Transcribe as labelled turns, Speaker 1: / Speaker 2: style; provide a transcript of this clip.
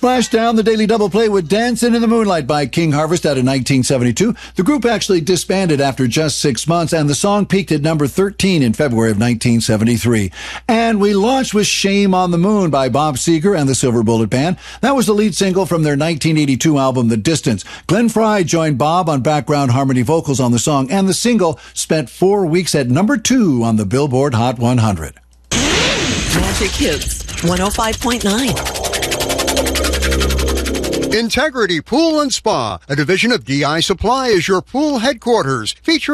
Speaker 1: Splashdown, the Daily Double Play with Dancing in the Moonlight by King Harvest out in 1972. The group actually disbanded after just 6 months, and the song peaked at number 13 in February of 1973. And we launched with Shame on the Moon by Bob Seger and the Silver Bullet Band. That was the lead single from their 1982 album, The Distance. Glenn Frey joined Bob on background harmony vocals on the song, and the single spent 4 weeks at number 2 on the Billboard Hot 100.
Speaker 2: Magic Hits 105.9.
Speaker 3: Integrity Pool and Spa, a division of DI Supply, is your pool headquarters, featuring